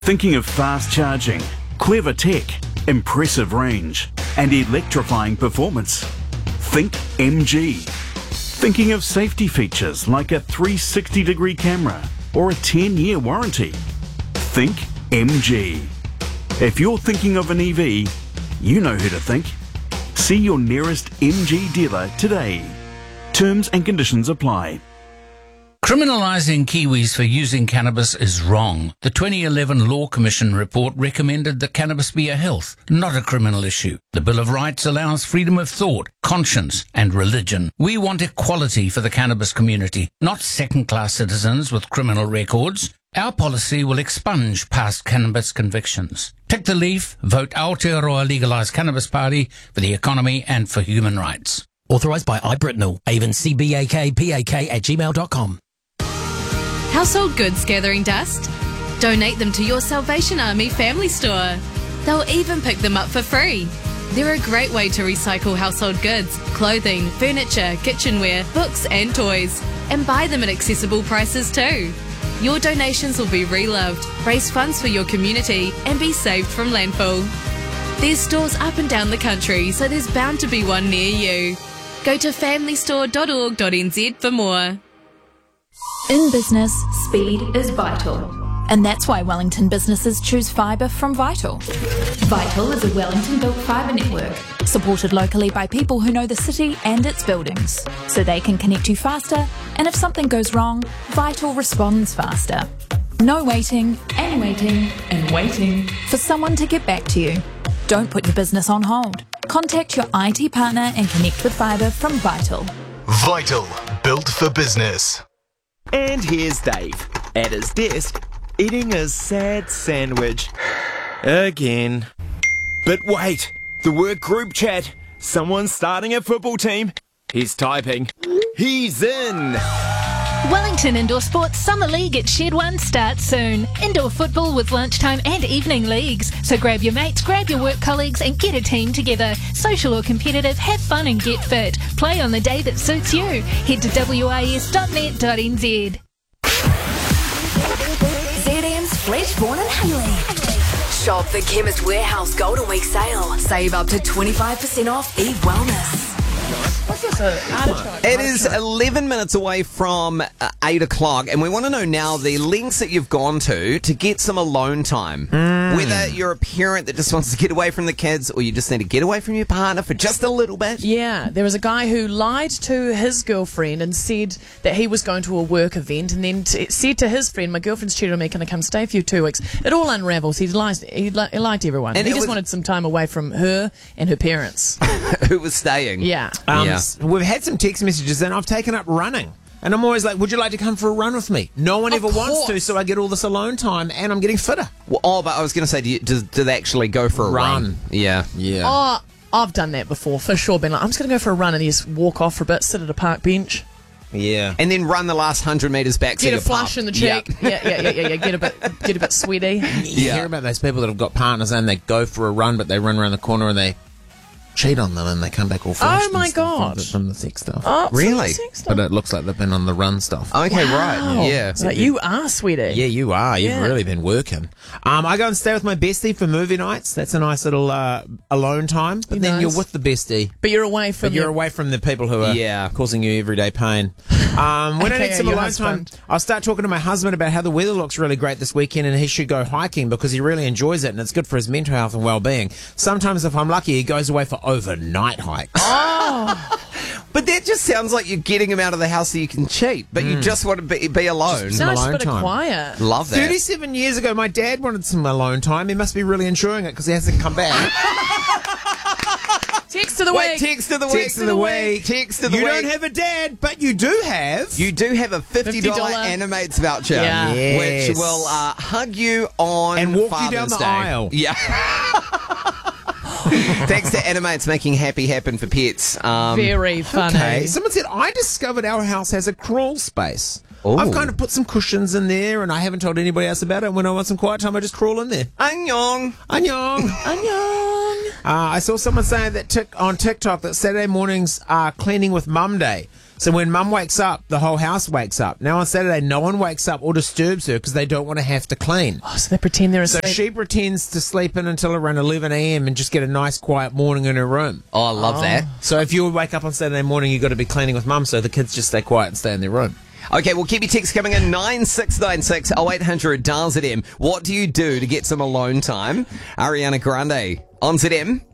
Thinking of fast charging, clever tech, impressive range, and electrifying performance? Think MG. Thinking of safety features like a 360-degree camera or a 10-year warranty? Think MG. If you're thinking of an EV, you know who to think. See your nearest MG dealer today. Terms and conditions apply. Criminalising Kiwis for using cannabis is wrong. The 2011 Law Commission report recommended that cannabis be a health, not a criminal issue. The Bill of Rights allows freedom of thought, conscience and religion. We want equality for the cannabis community, not second-class citizens with criminal records. Our policy will expunge past cannabis convictions. Take the leaf, vote Aotearoa Legalised Cannabis Party for the economy and for human rights. Authorised by iBritnell, avncbakpak@gmail.com. Household goods gathering dust? Donate them to your Salvation Army family store. They'll even pick them up for free. They're a great way to recycle household goods, clothing, furniture, kitchenware, books and toys, and buy them at accessible prices too. Your donations will be reloved, raise funds for your community, and be saved from landfill. There's stores up and down the country, so there's bound to be one near you. Go to familystore.org.nz for more. In business, speed is vital. And that's why Wellington businesses choose fibre from Vital. Vital is a Wellington-built fibre network, supported locally by people who know the city and its buildings, so they can connect you faster, and if something goes wrong, Vital responds faster. No waiting, and waiting, and waiting for someone to get back to you. Don't put your business on hold. Contact your IT partner and connect with fibre from Vital. Vital, built for business. And here's Dave, at his desk, eating a sad sandwich. Again. But wait, the work group chat. Someone's starting a football team. He's typing. He's in! Wellington Indoor Sports Summer League at Shed 1 starts soon. Indoor football with lunchtime and evening leagues. So grab your mates, grab your work colleagues and get a team together. Social or competitive, have fun and get fit. Play on the day that suits you. Head to wis.net.nz. ZM's Fleshborn and Haley. Shop the Chemist Warehouse Golden Week sale. Save up to 25% off e-wellness. It is 11 minutes away from 8 o'clock, and we want to know now the lengths that you've gone to get some alone time. Whether you're a parent that just wants to get away from the kids, or you just need to get away from your partner for just a little bit. Yeah, there was a guy who lied to his girlfriend and said that he was going to a work event, and then said to his friend, my girlfriend's cheated on me, can I come stay for you 2 weeks? It all unravels. He lied to everyone. And he just wanted some time away from her and her parents. Who was staying. Yeah. We've had some text messages and I've taken up running. And I'm always like, would you like to come for a run with me? No one ever wants to, so I get all this alone time and I'm getting fitter. Well, but I was going to say, do they actually go for a run? Yeah. Oh, I've done that before, for sure. Been like, I'm just going to go for a run and you just walk off for a bit, sit at a park bench. Yeah. And then run the last 100 metres back to get your a flush in the cheek. Yep. Yeah. Get a bit sweaty. You hear about those people that have got partners and they go for a run, but they run around the corner and they cheat on them and they come back all flushed. Oh my god! From the sex stuff. Oh, really? But it looks like they've been on the run stuff. Okay, right. Yeah. So you are sweaty. Yeah, you are. You've really been working. I go and stay with my bestie for movie nights. That's a nice little alone time. But then you're with the bestie. But you're away from. But you're away from the people who are causing you everyday pain. When I need some alone time, I'll start talking to my husband about how the weather looks really great this weekend and he should go hiking because he really enjoys it and it's good for his mental health and well-being. Sometimes, if I'm lucky, he goes away for overnight hikes. Oh! But that just sounds like you're getting him out of the house so you can cheat, but you just want to be alone. Just nice bit of quiet. Love that. 37 years ago, my dad wanted some alone time. He must be really enjoying it because he hasn't come back. Text of the week. Text of the week. You don't have a dad, but you do have. You do have a $50 Animates voucher, Yes. which will hug you on and walk Father's you down the Day. aisle. Yeah. Thanks to Animates making happy happen for pets. Very funny. Okay. Someone said, I discovered our house has a crawl space. Ooh. I've kind of put some cushions in there and I haven't told anybody else about it. When I want some quiet time, I just crawl in there. Annyeong. I saw someone saying that on TikTok that Saturday mornings are cleaning with Mum Day. So when Mum wakes up, the whole house wakes up. Now on Saturday, no one wakes up or disturbs her because they don't want to have to clean. Oh, so they pretend they're asleep. So she pretends to sleep in until around 11 a.m. and just get a nice quiet morning in her room. Oh, I love that. So if you wake up on Saturday morning, you've got to be cleaning with Mum, so the kids just stay quiet and stay in their room. Okay, well, keep your texts coming in. 9696 0800 dial ZM. What do you do to get some alone time? Ariana Grande on ZM.